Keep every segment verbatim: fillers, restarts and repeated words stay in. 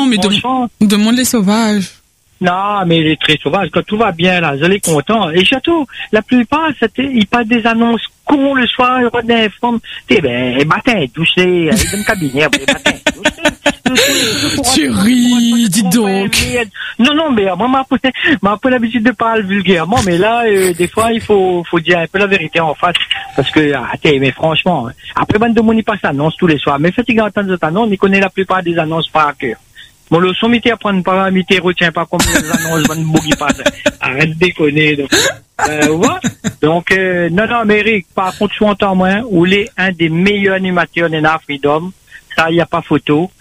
mais dem- demande les sauvages. Non, mais les très sauvages, quand tout va bien, là, je les content. Et surtout, la plupart, c'était, ils passent des annonces cons le soir, ils rendent des formes. Tu ben, matin, douchez, dans le cabinet, matin, douchez. Tu ris, dis donc. Non, non, mais moi, m'a pas, m'a pas l'habitude de parler vulgairement, mais là, euh, des fois, il faut, faut dire un peu la vérité en face. Parce que, ah, mais franchement, après, bande de monde, ils passent annonces tous les soirs. Mais fatigant d'entendre cette annonce, ils connaissent la plupart des annonces par cœur. Bon, le son, m'était à prendre pas, m'était retient pas comme les annonces, bonne bougie passe. Arrête de déconner, donc. Euh, ouais. Donc, euh, non, non, mais Eric, par contre, je entends moins, où il est un des meilleurs animateurs de la Freedom. Ça, il n'y a pas photo.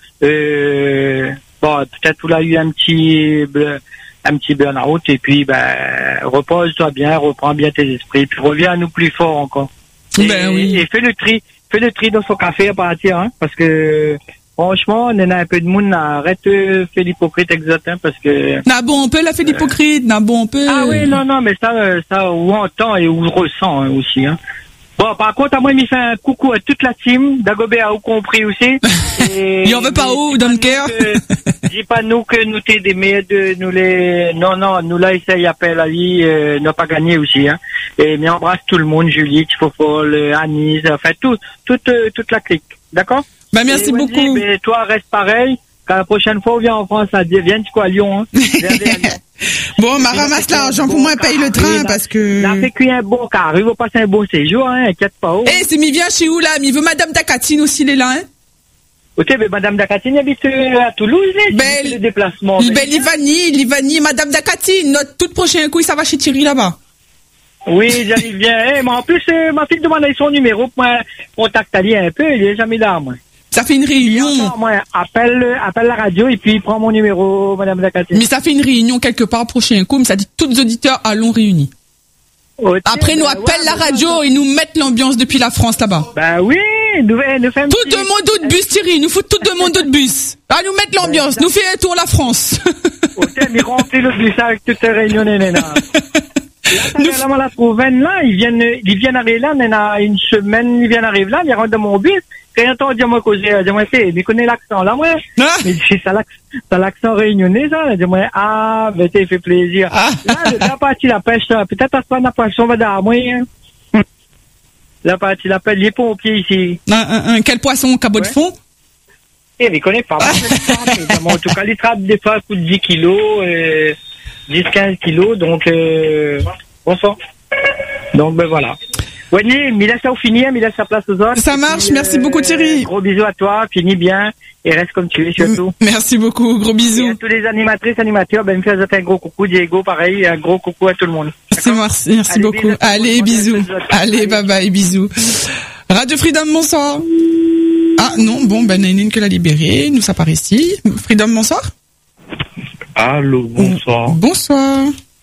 Euh, bon, peut-être qu'il a eu un petit, un petit burn-out, et puis, ben, repose-toi bien, reprends bien tes esprits, puis reviens à nous plus fort encore. Ben et, oui. Et fais le tri, fais le tri dans son café à partir, hein, parce que, franchement, on en a un peu de monde, arrête de faire l'hypocrite exactement, parce que... N'a bon, on peut la faire l'hypocrite, n'a bon, on peut... Ah oui, non, non, mais ça, ça, on entend et on ressent, hein, aussi, hein. Bon, par contre, à moi, il me fait un coucou à toute la team, Dagobert a compris aussi. Et il en veut pas où, dans le cœur? Dis pas nous que nous t'es des meilleurs de nous les, non, non, nous là, essaye appel la vie, euh, n'a pas gagné aussi, hein. Et, mais embrasse tout le monde, Julie, Tifofol, Anis, enfin, tout, toute, euh, toute la clique. D'accord? Bah, merci et beaucoup. Wendy, mais toi, reste pareil. Quand la prochaine fois, on vient en France, ça viens, tu quoi, à Lyon, hein. Viens, viens, viens. Bon, ma ramasse l'argent pour moi, paye le train, parce que... Là, fait cuire un bon car, il va passer un bon séjour, hein, inquiète pas. Oh. Eh, c'est mi vient chez où, là? Mi veut Madame Dakatine aussi, il est là, hein? Ok, mais Madame Dakatine habite à Toulouse, là, ben, le déplacement. Ben, Livani, Livani, Madame Dakatine, notre tout prochain coup, ça va chez Thierry, là-bas. Oui, j'arrive bien. Eh, mais en plus, euh, ma fille demande son numéro pour moi, contact Ali un peu, il est jamais là, moi. Ça fait une réunion. Non, moi, appelle, appelle la radio et puis prends mon numéro, Madame Dakatine. Mais ça fait une réunion quelque part prochain coup, mais ça dit tous les auditeurs allons réunis. Okay, après, nous bah, appellent ouais, la radio et nous mettent l'ambiance depuis la France là-bas. Bah oui, nous, nous fait un Tout petit... de monde de bus, Thierry, nous faut tout de monde de bus. À nous mettre l'ambiance, bah, nous fait un tour la France. Ok, mais remplis le bus avec toutes les réunions, nénéna. Là, ça, là, la trouvaine, là, ils viennent, ils viennent arriver là, on a une semaine, ils viennent arriver là, ils rentrent dans mon bus. Quand on dit moi causer, dis-moi, c'est, mais connais l'accent, là, moi. Ah. Mais c'est ça, ça, l'accent réunionnais, ça, dis-moi, ah, ben, t'es fait plaisir. Ah. Là, la partie, la pêche, peut-être, à ce moment, la pêche, on va dans moi, hein. La partie, la pêche, les pompiers ici. Un, un, un, quel poisson, cabot ouais. de fond? Eh, mais connais pas, en tout cas, les trappes, des fois, coûtent dix kilos, euh, dix à quinze kilos, donc, euh, bon sang. Donc, ben voilà. Wendy, Mila, ça au fini, Mila, sa place aux autres. Ça marche, puis, merci euh, beaucoup Thierry. Gros bisous à toi, finis bien, et reste comme tu es surtout. Merci beaucoup, gros bisous. Et à tous les animatrices, animateurs, ben, me fais un gros coucou, Diego, pareil, un gros coucou à tout le monde. C'est merci, merci Allez, beaucoup. Bisous, Allez, bisous. bisous. Allez, bye bye, bisous. Radio Freedom, bonsoir. Ah, non, bon, ben, Nainine que l'a libéré, nous ça part ici. Freedom, bonsoir. Allô, bonsoir. Bonsoir.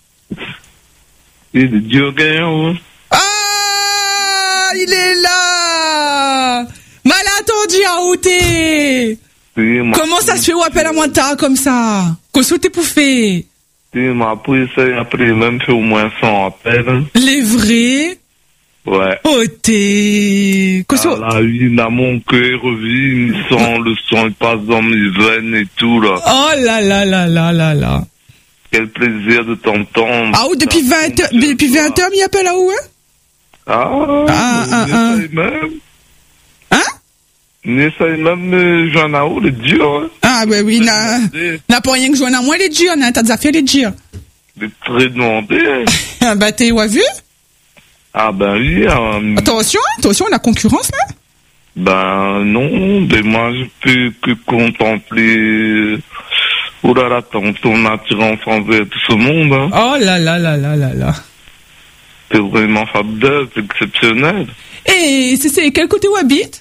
Et Dieu gagne, ah, il est là! Mal attendu à ôter! Comment ça se fait ou appelle à moi tard comme ça? Qu'est-ce que t'es pouffé? Tu m'as pris ça après même fait au moins cent appels. Les vrais? Ouais. Oh, t'es... Qu'est-ce que... Ah, oui, dans mon cœur, revit, sang, le sang, il passe dans mes veines et tout, là. Oh là là là là là là. Quel plaisir de t'entendre. Ah, ou depuis vingt heures, depuis vingt heures, m'y appelle à où, hein? Ah, ah, ah, ah. Même. Hein? N'essaye même, j'en ai où, les durs, hein? Ah, ouais, oui, n'a, n'a pas rien que j'en ai moi, les durs, n'a, t'as des affaires, les durs. Des très demandés, hein? Bah, t'es, ouais, vu? Ah, ben oui, euh... Attention, attention, la concurrence, là? Ben, non, mais moi, je peux que contempler, oh là là, ton, ton attirance envers tout ce monde, hein? Oh là là là là là là. C'est vraiment fabuleux, c'est exceptionnel. Et c'est, c'est quel côté où habite?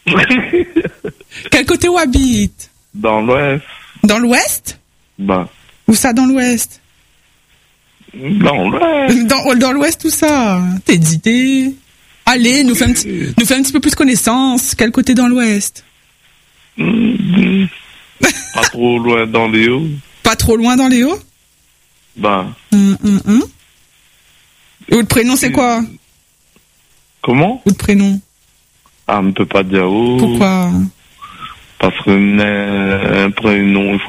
Quel côté où habite? Dans l'ouest. Dans l'ouest? Ben. Où ça, dans l'ouest? Dans l'ouest. Dans, dans l'ouest, tout ça. T'es dit, t'es... Allez, nous fais un petit, nous fais un petit peu plus connaissance. Quel côté dans l'ouest? Mmh. Pas trop loin dans les hauts. Pas trop loin dans les hauts? Ben. Hum, hum, hum. Et votre prénom, c'est quoi? Comment? Votre prénom? Ah, on ne peut pas dire où. Pourquoi? Parce que un prénom,